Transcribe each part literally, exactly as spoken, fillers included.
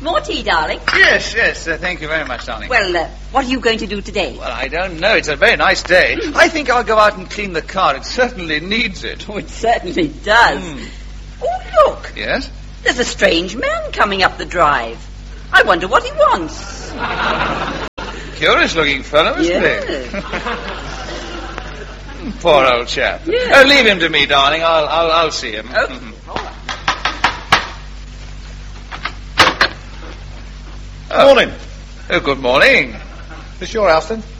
More tea, darling? Yes, yes, uh, thank you very much, darling. Well, uh, what are you going to do today? Well, I don't know. It's a very nice day. I think I'll go out and clean the car. It certainly needs it. Oh, it certainly does. Mm. Oh, look. Yes? There's a strange man coming up the drive. I wonder what he wants. Curious-looking fellow, isn't Yes. he? Poor old chap. Yes. Oh, leave him to me, darling. I'll, I'll, I'll see him. Oh. Mhm. Oh. Morning. Oh, good morning. This your house, then?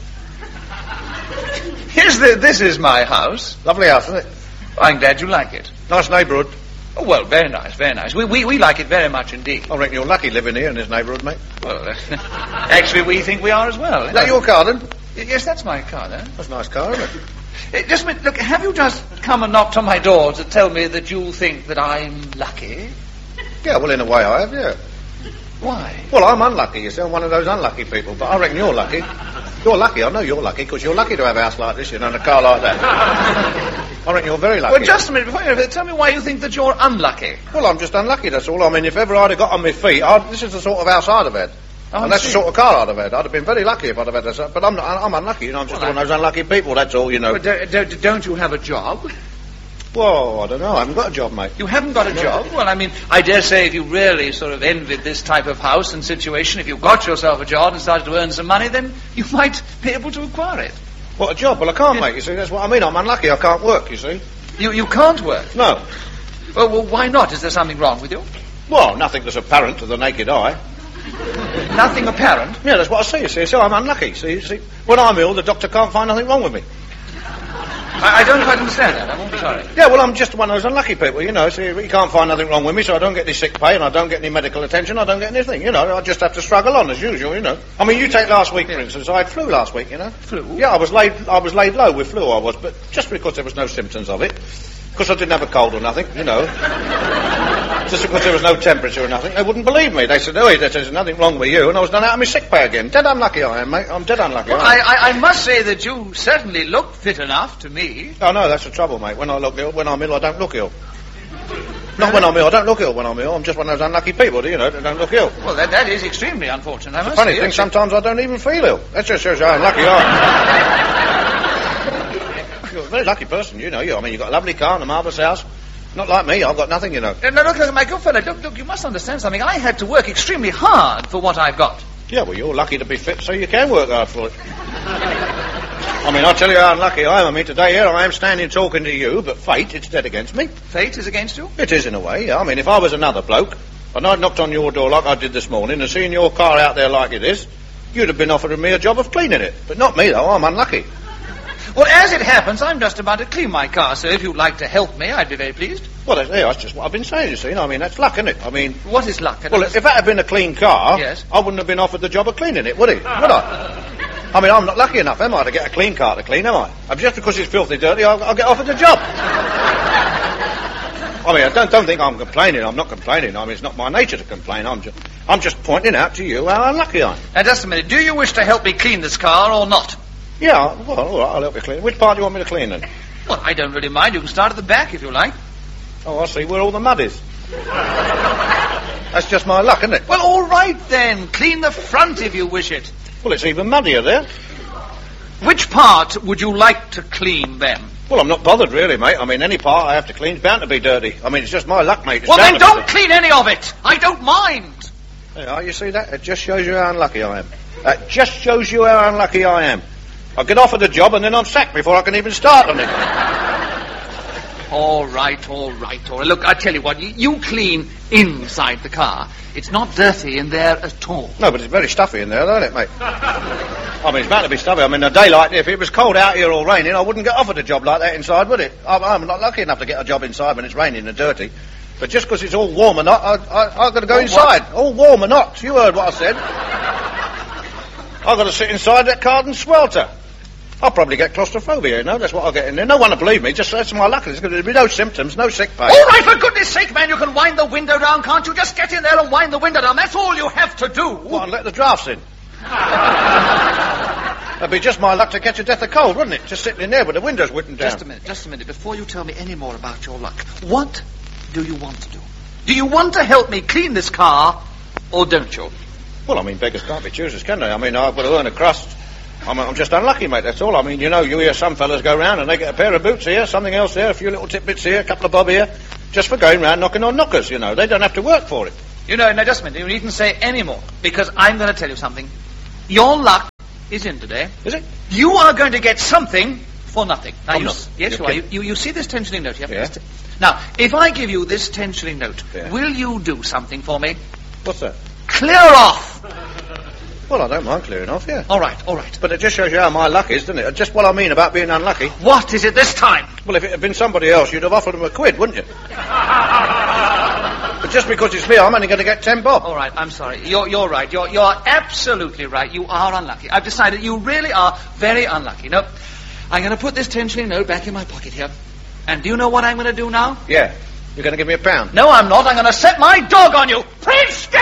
Yes, th- this is my house. Lovely house, isn't it? I'm glad you like it. Nice neighbourhood. Oh, well, very nice, very nice. We, we, we like it very much indeed. I reckon you're lucky living here in this neighbourhood, mate. Well, uh, actually, we think we are as well. Is that your car, then? Yes, that's my car, then. That's a nice car, isn't it? Uh, just a minute, look, have you just come and knocked on my door to tell me that you think that I'm lucky? Yeah, well, in a way I have, yeah. Why? Well, I'm unlucky, you see. I'm one of those unlucky people, but I reckon you're lucky. You're lucky, I know you're lucky, because you're lucky to have a house like this, you know, and a car like that. I reckon you're very lucky. Well, just a minute, before you, tell me why you think that you're unlucky. Well, I'm just unlucky, that's all. I mean, if ever I'd have got on my feet, I'd, this is the sort of house I'd have had. Oh, and that's I the see. sort of car I'd have had. I'd have been very lucky if I'd have had this. But I'm not, I'm unlucky, you know. I'm just Well, one of those unlucky people, that's all, you know. But do, do, don't you have a job? Well, I don't know. I haven't got a job, mate. You haven't got a job? Well, I mean, I dare say if you really sort of envied this type of house and situation, if you got yourself a job and started to earn some money, then you might be able to acquire it. What, a job? Well, I can't, mate, you see. That's what I mean. I'm unlucky. I can't work, you see. You you can't work? No. Well, well, why not? Is there something wrong with you? Well, nothing that's apparent to the naked eye. Nothing apparent? Yeah, that's what I see, you see. So I'm unlucky, see, you see. When I'm ill, the doctor can't find nothing wrong with me. I, I don't quite understand that. I'm awfully sorry. Yeah, well, I'm just one of those unlucky people, you know. See, he can't find nothing wrong with me, so I don't get any sick pay, and I don't get any medical attention, I don't get anything, you know. I just have to struggle on, as usual, you know. I mean, you take last week, for instance. I had flu last week, you know. Flu? Yeah, I was laid, I was laid low with flu, I was, but just because there was no symptoms of it. Because I didn't have a cold or nothing, you know. Just because there was no temperature or nothing. They wouldn't believe me. They said, oh, there's nothing wrong with you. And I was done out of my sick pay again. Dead unlucky I am, mate. I'm dead unlucky. Well, I, I, I must say that you certainly look fit enough to me. Oh, no, that's the trouble, mate. When I look ill, when I'm ill, I don't look ill. Not when I'm ill. I don't look ill when I'm ill. I'm just one of those unlucky people, you know, that don't look ill. Well, that, that is extremely unfortunate, I must Funny say. thing, sometimes I don't even feel ill. That just shows how unlucky I am. You're a very lucky person, you know. You. I mean, you've got a lovely car and a marvellous house. Not like me, I've got nothing, you know. Uh, no, look, look, my good fellow, look, look, you must understand something. I had to work extremely hard for what I've got. Yeah, well, you're lucky to be fit, so you can work hard for it. I mean, I'll tell you how unlucky I am. I mean, today here I am standing talking to you, but fate, it's dead against me. Fate is against you? It is, in a way, yeah. I mean, if I was another bloke, and I'd knocked on your door like I did this morning, and seen your car out there like it is, you'd have been offering me a job of cleaning it. But not me, though. I'm unlucky. Well, as it happens, I'm just about to clean my car, so if you'd like to help me, I'd be very pleased. Well, that's, yeah, that's just what I've been saying, you see. I mean, that's luck, isn't it? I mean... What is luck? Well, if that had been a clean car, Yes. I wouldn't have been offered the job of cleaning it, would he? Would I? I mean, I'm not lucky enough, am I, to get a clean car to clean, am I? I mean, just because it's filthy dirty, I'll, I'll get offered the job. I mean, I don't, don't think I'm complaining. I'm not complaining. I mean, it's not my nature to complain. I'm just, I'm just pointing out to you how unlucky I am. Now, just a minute. Do you wish to help me clean this car or not? Yeah, well, all right, I'll help you clean. Which part do you want me to clean, then? Well, I don't really mind. You can start at the back if you like. Oh, I see where all the mud is. That's just my luck, isn't it? Well, all right then. Clean the front if you wish it. Well, it's even muddier there. Which part would you like to clean then? Well, I'm not bothered, really, mate. I mean, any part I have to clean is bound to be dirty. I mean, it's just my luck, mate. It's Well, then bound to be don't clean any of it. I don't mind. dirty. Yeah, you see that? It just shows you how unlucky I am. That just shows you how unlucky I am. I get offered a job and then I'm sacked before I can even start on it. All right, all right, all right. Look, I tell you what, you, you clean inside the car. It's not dirty in there at all. No, but it's very stuffy in there, isn't it, mate? I mean, it's bound to be stuffy. I mean, a day like this, if it was cold out here or raining, I wouldn't get offered a job like that inside, would it? I'm, I'm not lucky enough to get a job inside when it's raining and dirty. But just because it's all warm or not, I, I, I've got to go All inside. What? All warm or not. You heard what I said. I've got to sit inside that car and swelter. I'll probably get claustrophobia, you know, that's what I'll get in there. No one will believe me, just that's my luck. There's going to be no symptoms, no sick pay. All right, for goodness sake, man, you can wind the window down, can't you? Just get in there and wind the window down. That's all you have to do. What, and let the drafts in? That'd be just my luck to catch a death of cold, wouldn't it? Just sitting in there with the windows whipping down. Just a minute, just a minute. Before you tell me any more about your luck, what do you want to do? Do you want to help me clean this car or don't you? Well, I mean, beggars can't be choosers, can they? I mean, I've got to earn a crust. I'm, I'm just unlucky, mate, that's all. I mean, you know, you hear some fellas go round and they get a pair of boots here, something else there, a few little tidbits here, a couple of bob here, just for going round knocking on knockers, you know. They don't have to work for it. You know, now just a minute, you needn't say any more, because I'm going to tell you something. Your luck is in today. Is it? You are going to get something for nothing. Now, Oh, you no. s- yes, you Okay. are. You, you, you see this ten shilling note here? Yeah. Now, if I give you this ten shilling note, Yeah. will you do something for me? What's that? Clear off! Well, I don't mind clearing off, yeah. All right, all right. But it just shows you how my luck is, doesn't it? Just what I mean about being unlucky. What is it this time? Well, if it had been somebody else, you'd have offered them a quid, wouldn't you? But just because it's me, I'm only going to get ten bob. All right, I'm sorry. You're, you're right. You're, you're absolutely right. You are unlucky. I've decided you really are very unlucky. No, I'm going to put this ten shilling note back in my pocket here. And do you know what I'm going to do now? Yeah. You're going to give me a pound. No, I'm not. I'm going to set my dog on you. Prince, get